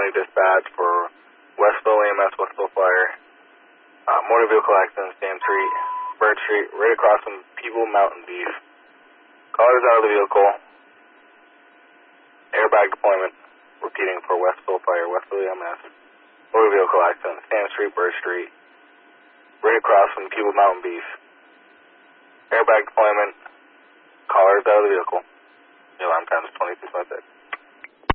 dispatch for Westville EMS, Westville Fire. Motor vehicle accident, Stam Street, Bird Street, right across from People Mountain Beef. Callers out of the vehicle. Airbag deployment. Repeating for Westville Fire, Westville EMS. Motor vehicle accident, Stam Street, Bird Street, right across from People Mountain Beef. Airbag deployment. Callers out of the vehicle. Your alarm time is 22:26.